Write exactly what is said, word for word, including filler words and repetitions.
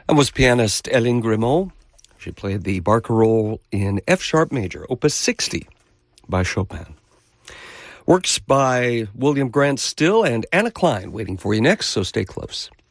And was pianist Hélène Grimaud. She played the barcarolle in F-sharp major, Opus sixty by Chopin. Works by William Grant Still and Anna Klein waiting for you next, so stay close.